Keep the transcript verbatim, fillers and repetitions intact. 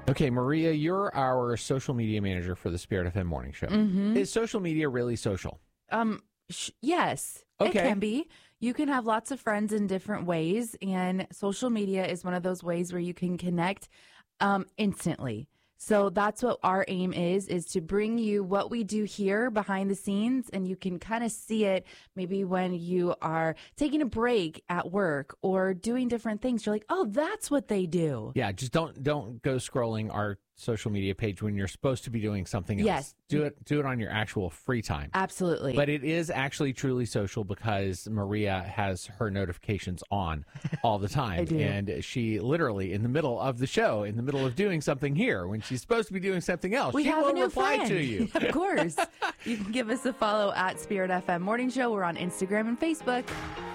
Okay, Maria, you're our social media manager for the Spirit F M Morning Show. Mm-hmm. Is social media really social? Um, sh- yes, Okay. it can be. You can have lots of friends in different ways, and social media is one of those ways where you can connect um, instantly. So that's what our aim is, is to bring you what we do here behind the scenes, and you can kind of see it maybe when you are taking a break at work or doing different things. You're like, oh, that's what they do. Yeah, just don't don't go scrolling our social media page when you're supposed to be doing something else. Yes. Do it do it on your actual free time. Absolutely. But it is actually truly social because Maria has her notifications on all the time. I do. And she literally, in the middle of the show, in the middle of doing something here, when she's supposed to be doing something else, We she have will a new reply friend. to you. Of course. You can give us a follow at Spirit F M Morning Show. We're on Instagram and Facebook.